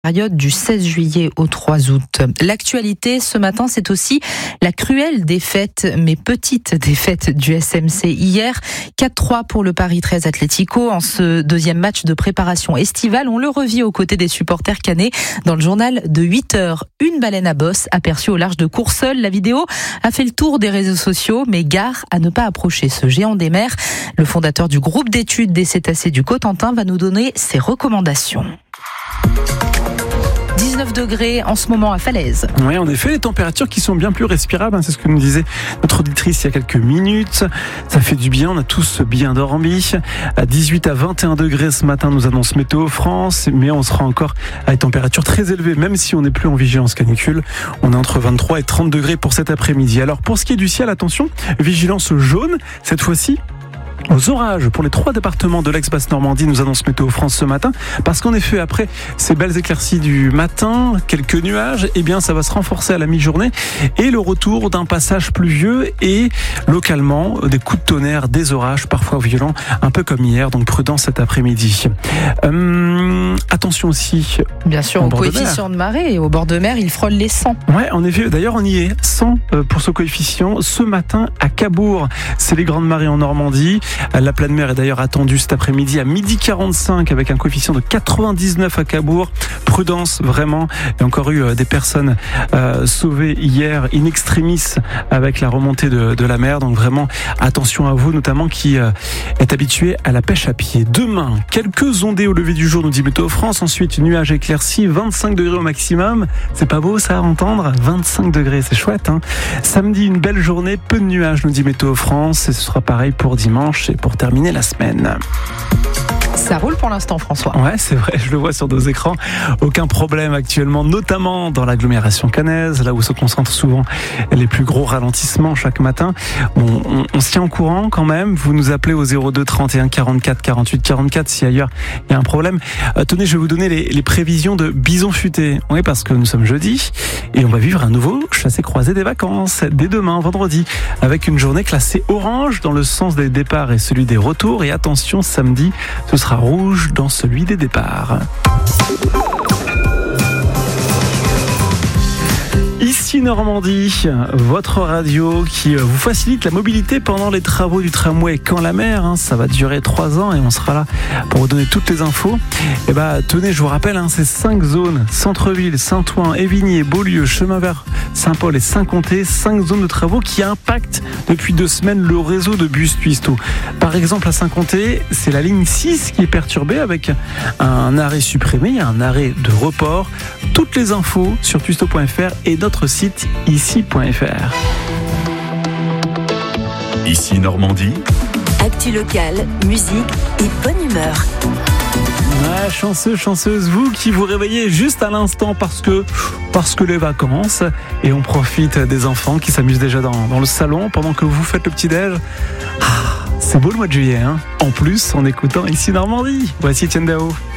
Période du 16 juillet au 3 août. L'actualité ce matin, c'est aussi la cruelle défaite, mais petite défaite du SMC hier. 4-3 pour le Paris 13 Atlético en ce deuxième match de préparation estivale. On le revit aux côtés des supporters canets dans le journal de 8h. Une baleine à bosse aperçue au large de Courseulles. La vidéo a fait le tour des réseaux sociaux, mais gare à ne pas approcher ce géant des mers. Le fondateur du groupe d'études des cétacés du Cotentin va nous donner ses recommandations. 19 degrés en ce moment à Falaise. Oui, en effet, les températures qui sont bien plus respirables, c'est ce que nous disait notre auditrice il y a quelques minutes. Ça fait du bien, on a tous bien dormi. À 18 à 21 degrés ce matin, nous annonce Météo France, mais on sera encore à des températures très élevées, même si on n'est plus en vigilance canicule. On est entre 23 et 30 degrés pour cet après-midi. Alors pour ce qui est du ciel, attention, vigilance jaune, cette fois-ci aux orages pour les 3 départements de l'ex-Basse-Normandie, nous annonce Météo France ce matin, parce qu'en effet, après ces belles éclaircies du matin, quelques nuages, eh bien ça va se renforcer à la mi-journée et le retour d'un passage pluvieux et localement des coups de tonnerre, des orages parfois violents, un peu comme hier, donc prudence cet après-midi. Attention aussi, bien sûr, au coefficient de marée et au bord de mer, il frôle les 100. Ouais, en effet, d'ailleurs on y est, 100 pour ce coefficient ce matin à Cabourg. C'est les grandes marées en Normandie. La pleine mer est d'ailleurs attendue cet après-midi à 12h45 avec un coefficient de 99 à Cabourg. Prudence vraiment. Il y a encore eu des personnes sauvées hier in extremis avec la remontée de la mer. Donc vraiment attention à vous, notamment qui est habitué à la pêche à pied. Demain, quelques ondées au lever du jour, nous dit Météo France. Ensuite, nuages éclaircis, 25 degrés au maximum. C'est pas beau ça à entendre? 25 degrés, c'est chouette, hein. Samedi, une belle journée, peu de nuages, nous dit Météo France. Et ce sera pareil pour dimanche et pour terminer la semaine. Ça roule pour l'instant, François. Ouais, c'est vrai, je le vois sur nos écrans. Aucun problème actuellement, notamment dans l'agglomération caennaise, là où se concentrent souvent les plus gros ralentissements chaque matin. Bon, on se tient au courant quand même. Vous nous appelez au 02 31 44 48 44 si ailleurs il y a un problème. Tenez, je vais vous donner les prévisions de Bison Futé. Oui, parce que nous sommes jeudi et on va vivre un nouveau chassé-croisé des vacances dès demain, vendredi, avec une journée classée orange dans le sens des départs et celui des retours. Et attention, samedi, ce sera rouge dans celui des départs. Ici Normandie, votre radio qui vous facilite la mobilité pendant les travaux du tramway Caen-la-Mer. Ça va durer 3 ans et on sera là pour vous donner toutes les infos. Et tenez, je vous rappelle, ces 5 zones, centre-ville, Saint-Ouen, Évigné, Beaulieu, Chemin Vert, Saint-Paul et Saint-Comté, 5 zones de travaux qui impactent depuis 2 semaines le réseau de bus Twisto. Par exemple, à Saint-Comté, c'est la ligne 6 qui est perturbée avec un arrêt supprimé, un arrêt de report. Toutes les infos sur twisto.fr et notre site ici.fr. Ici Normandie. Actu locale, musique et bonne humeur. Ouais, chanceux, chanceuse, vous qui vous réveillez juste à l'instant parce que les vacances, et on profite des enfants qui s'amusent déjà dans le salon pendant que vous faites le petit-déj. C'est beau le mois de juillet, hein. En plus, en écoutant Ici Normandie. Voici Etienne Dao.